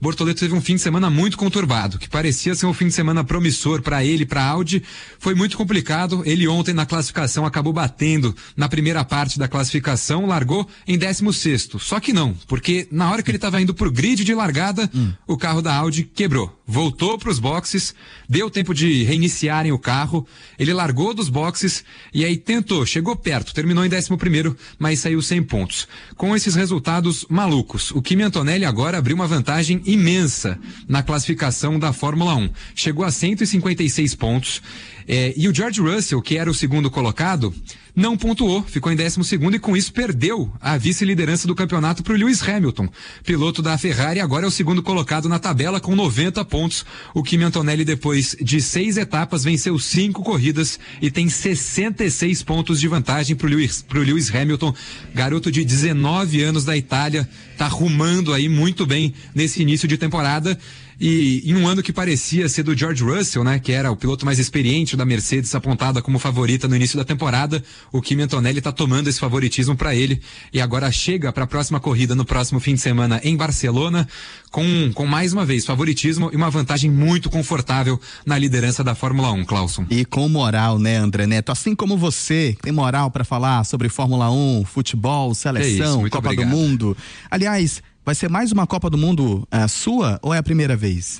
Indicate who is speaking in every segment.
Speaker 1: Bortoleto teve um fim de semana muito conturbado, que parecia ser um fim de semana promissor para ele, para a Audi. Foi muito complicado. Ele ontem na classificação acabou batendo na primeira parte da classificação, largou em 16º. Só que não, porque na hora que ele estava indo pro grid de largada, o carro da Audi quebrou. Voltou para os boxes, deu tempo de reiniciarem o carro, ele largou dos boxes e aí tentou, chegou perto, terminou em 11º, mas saiu sem pontos. Com esses resultados malucos, o Kimi Antonelli agora abriu uma vantagem imensa na classificação da Fórmula 1. Chegou a 156 pontos. E o George Russell, que era o segundo colocado, não pontuou, ficou em 12º e com isso perdeu a vice-liderança do campeonato para o Lewis Hamilton, piloto da Ferrari, agora é o segundo colocado na tabela com 90 pontos. O Kimi Antonelli, depois de 6 etapas, venceu 5 corridas e tem 66 pontos de vantagem para o Lewis Hamilton, garoto de 19 anos da Itália, tá rumando aí muito bem nesse início de temporada. E em um ano que parecia ser do George Russell, né, que era o piloto mais experiente da Mercedes, apontada como favorita no início da temporada, o Kimi Antonelli está tomando esse favoritismo para ele e agora chega para a próxima corrida no próximo fim de semana em Barcelona com mais uma vez favoritismo e uma vantagem muito confortável na liderança da Fórmula 1, Clauson.
Speaker 2: E com moral, né, André Neto? Assim como você tem moral para falar sobre Fórmula 1, futebol, seleção,
Speaker 1: muito
Speaker 2: Copa
Speaker 1: obrigado.
Speaker 2: do Mundo. Aliás, vai ser mais uma Copa do Mundo sua ou é a primeira vez?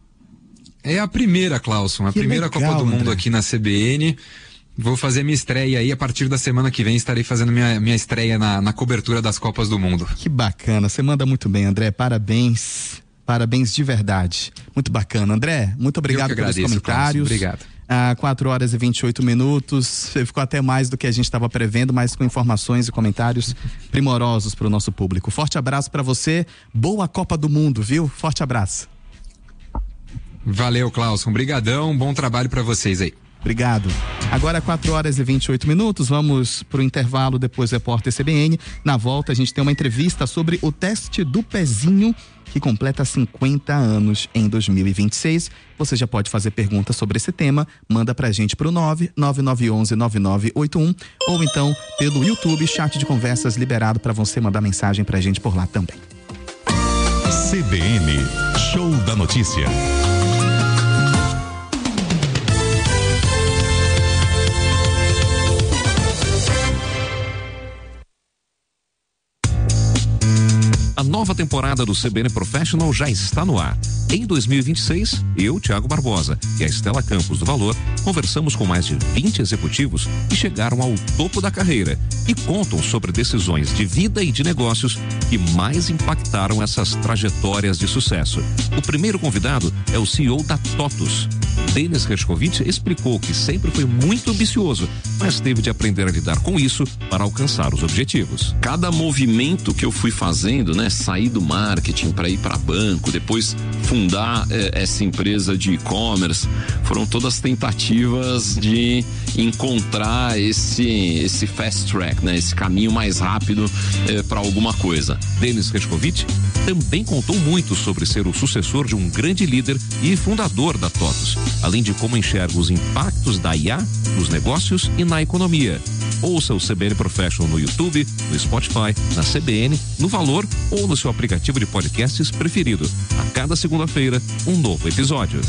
Speaker 1: É a primeira, Clauson, a primeira
Speaker 2: legal,
Speaker 1: Copa do Mundo
Speaker 2: André.
Speaker 1: aqui na CBN. Vou fazer minha estreia aí, a partir da semana que vem estarei fazendo minha estreia na cobertura das Copas do Mundo.
Speaker 2: Que bacana, você manda muito bem, André, parabéns de verdade, muito bacana. André, muito obrigado pelos comentários.
Speaker 1: Clauson, obrigado.
Speaker 2: 4h28, você ficou até mais do que a gente estava prevendo, mas com informações e comentários primorosos para o nosso público. Forte abraço para você, boa Copa do Mundo, viu? Forte abraço.
Speaker 1: Valeu, Clauson, brigadão, bom trabalho para vocês aí.
Speaker 2: Obrigado. Agora 4h28, vamos pro intervalo, depois Repórter CBN. Na volta a gente tem uma entrevista sobre o teste do pezinho, que completa 50 anos em 2026. Você já pode fazer perguntas sobre esse tema, manda pra gente pro 99911-9981 ou então pelo YouTube, chat de conversas liberado para você mandar mensagem pra gente por lá também.
Speaker 3: CBN, Show da Notícia. A nova temporada do CBN Professional já está no ar. Em 2026, eu, Thiago Barbosa e a Estela Campos do Valor conversamos com mais de 20 executivos que chegaram ao topo da carreira e contam sobre decisões de vida e de negócios que mais impactaram essas trajetórias de sucesso. O primeiro convidado é o CEO da TOTUS. Denis Hershkovich explicou que sempre foi muito ambicioso, mas teve de aprender a lidar com isso para alcançar os objetivos.
Speaker 4: Cada movimento que eu fui fazendo, né, sair do marketing para ir para banco, depois fundar essa empresa de e-commerce, foram todas tentativas de encontrar esse fast track, né, esse caminho mais rápido para alguma coisa.
Speaker 1: Denis Hershkovich também contou muito sobre ser o sucessor de um grande líder e fundador da TOTUS, além de como enxerga os impactos da IA nos negócios e na economia. Ouça o CBN Professional no YouTube, no Spotify, na CBN, no Valor ou no seu aplicativo de podcasts preferido. A cada segunda-feira, um novo episódio.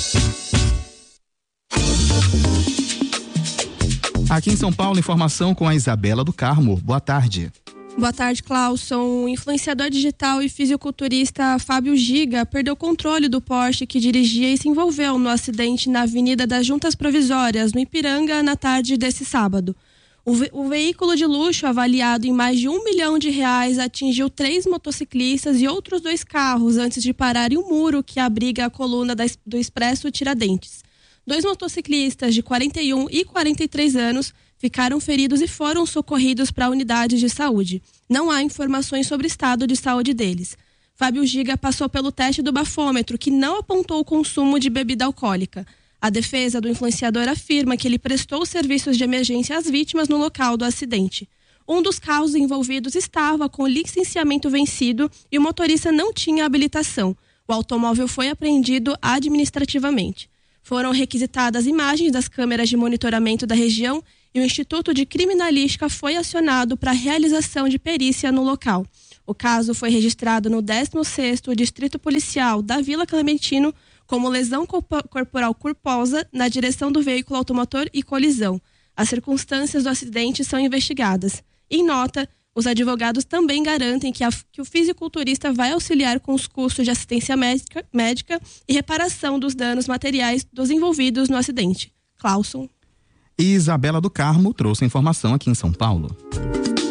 Speaker 2: Aqui em São Paulo, informação com a Isabela do Carmo. Boa tarde.
Speaker 5: Boa tarde, Clauson. O influenciador digital e fisiculturista Fábio Giga perdeu o controle do Porsche que dirigia e se envolveu no acidente na Avenida das Juntas Provisórias, no Ipiranga, na tarde desse sábado. O veículo de luxo, avaliado em mais de R$1 milhão, atingiu 3 motociclistas e outros 2 carros antes de parar em um muro que abriga a coluna do Expresso Tiradentes. 2 motociclistas de 41 e 43 anos ficaram feridos e foram socorridos para unidades de saúde. Não há informações sobre o estado de saúde deles. Fábio Giga passou pelo teste do bafômetro, que não apontou o consumo de bebida alcoólica. A defesa do influenciador afirma que ele prestou serviços de emergência às vítimas no local do acidente. Um dos carros envolvidos estava com licenciamento vencido e o motorista não tinha habilitação. O automóvel foi apreendido administrativamente. Foram requisitadas imagens das câmeras de monitoramento da região e o Instituto de Criminalística foi acionado para a realização de perícia no local. O caso foi registrado no 16º Distrito Policial da Vila Clementino como lesão corporal culposa na direção do veículo automotor e colisão. As circunstâncias do acidente são investigadas. Em nota, os advogados também garantem que o fisiculturista vai auxiliar com os custos de assistência médica e reparação dos danos materiais dos envolvidos no acidente. Clauson.
Speaker 2: Isabela do Carmo trouxe a informação aqui em São Paulo.